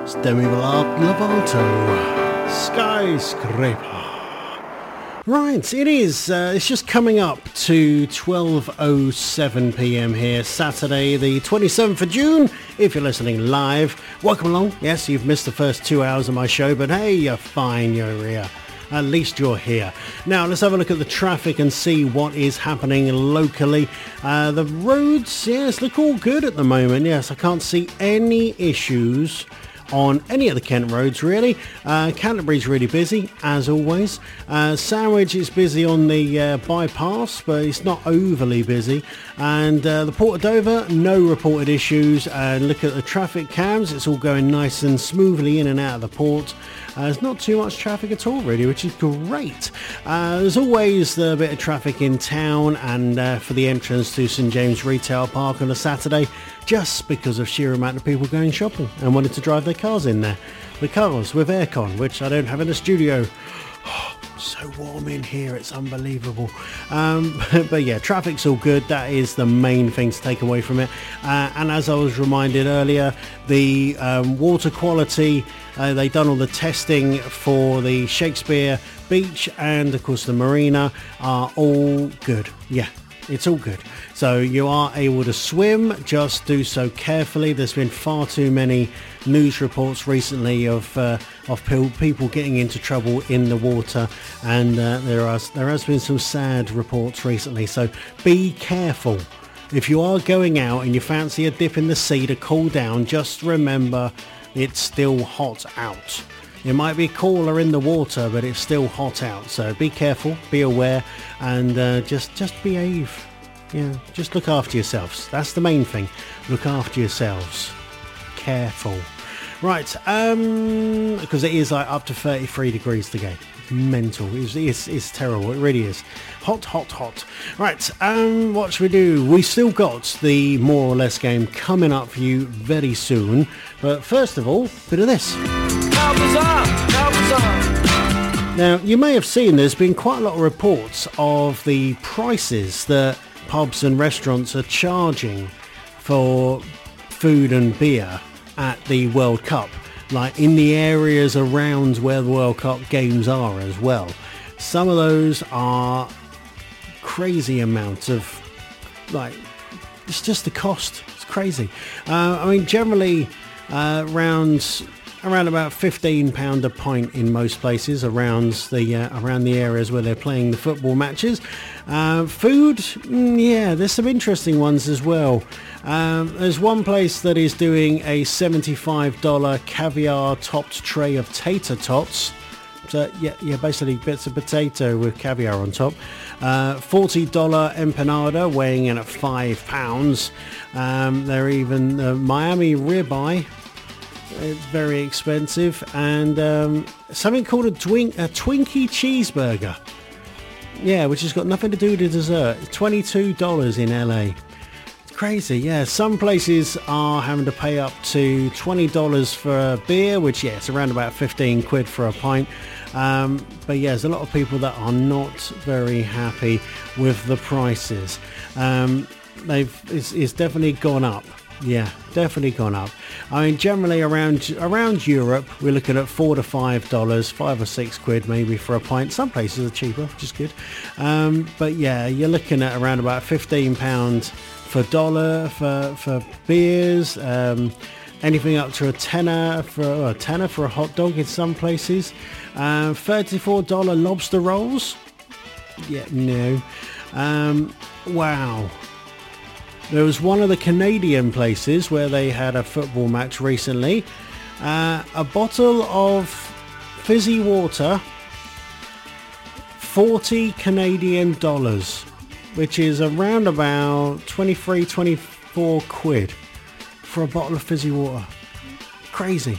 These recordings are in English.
It's Demi Lovato, Skyscraper. Right, it is. It's just coming up to 12:07 p.m. here, Saturday the 27th of June. If you're listening live, welcome along. Yes, you've missed the first 2 hours of my show, but hey, you're fine, you're here. At least you're here. Now, let's have a look at the traffic and see what is happening locally. The roads, yes, look all good at the moment. Yes, I can't see any issues on any of the Kent roads, really. Canterbury's really busy, as always. Sandwich is busy on the bypass, but it's not overly busy. And the Port of Dover, no reported issues. And look at the traffic cams, it's all going nice and smoothly in and out of the port. There's not too much traffic at all, really, which is great. There's always a bit of traffic in town and for the entrance to St James Retail Park on a Saturday, just because of sheer amount of people going shopping and wanting to drive their cars in there. The cars with aircon, which I don't have in the studio. So warm in here, it's unbelievable. But yeah, traffic's all good. That is the main thing to take away from it. And as I was reminded earlier, the water quality, they've done all the testing for the Shakespeare Beach and of course the Marina are all good. Yeah, it's all good. So you are able to swim, just do so carefully. There's been far too many news reports recently of people getting into trouble in the water, and there has been some sad reports recently. So be careful. If you are going out and you fancy a dip in the sea to cool down, just remember it's still hot out. It might be cooler in the water, but it's still hot out. So be careful, be aware, and just behave. Yeah, just look after yourselves. That's the main thing. Look after yourselves. Careful. Right, because it is like up to 33 degrees today. It's mental. It's terrible. It really is. Hot, hot, hot. Right, what should we do? We still got the More or Less game coming up for you very soon. But first of all, a bit of this. Now, you may have seen there's been quite a lot of reports of the prices that pubs and restaurants are charging for food and beer at the World Cup, like in the areas around where the World Cup games are as well. Some of those are crazy amounts of, like, it's just the cost. It's crazy. I mean, generally around about £15 a pint in most places around the areas where they're playing the football matches. Food, yeah, there's some interesting ones as well. There's one place that is doing a $75 caviar topped tray of tater tots. So yeah, basically bits of potato with caviar on top. $40 empanada weighing in at £5. They're even Miami ribeye. It's very expensive, and something called a Twinkie cheeseburger. Yeah, which has got nothing to do with the dessert. It's $22 in LA. It's crazy. Yeah, some places are having to pay up to $20 for a beer, which, yeah, it's around about 15 quid for a pint. But yeah, there's a lot of people that are not very happy with the prices. It's definitely gone up. Yeah, definitely gone up. I mean, generally around Europe, we're looking at $4 to $5, 5 or 6 quid maybe for a pint. Some places are cheaper, which is good. But yeah, you're looking at around about £15 for beers. Anything up to a tenner for a hot dog in some places. $34 lobster rolls. Yeah, no. Wow. There was one of the Canadian places where they had a football match recently. A bottle of fizzy water, 40 Canadian dollars, which is around about 23, 24 quid for a bottle of fizzy water. Crazy.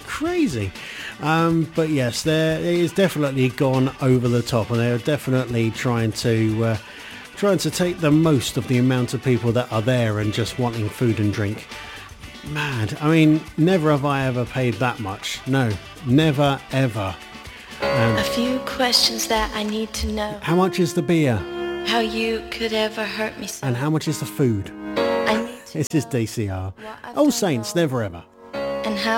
But yes, it is definitely gone over the top, and they're definitely trying to take the most of the amount of people that are there and just wanting food and drink. Mad. I mean, never have I ever paid that much. No, never ever. A few questions that I need to know. How much is the beer? How you could ever hurt me so. And how much is the food? I need to This is DCR. All Saints, never ever.